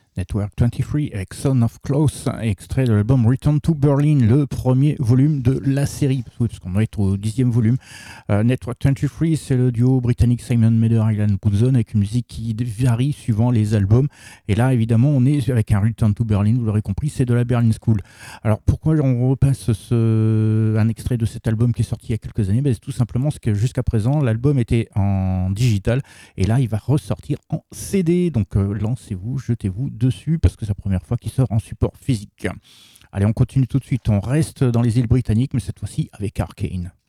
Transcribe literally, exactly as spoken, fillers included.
Network vingt-trois avec Son of Klaus, extrait de l'album Return to Berlin, le premier volume de la série, oui, parce qu'on doit être au dixième volume. Euh, Network vingt-trois, c'est le duo britannique Simon Mather et Ilan Woodson, avec une musique qui varie suivant les albums. Et là, évidemment, on est avec un Return to Berlin, vous l'aurez compris, c'est de la Berlin School. Alors, pourquoi on repasse ce... un extrait de cet album qui est sorti il y a quelques années? Ben, c'est tout simplement parce que jusqu'à présent, l'album était en digital, et là, il va ressortir en C D. Donc, euh, lancez-vous, jetez-vous dessus parce que c'est la première fois qu'il sort en support physique. Allez, on continue tout de suite. On reste dans les îles britanniques, mais cette fois-ci avec Arcane.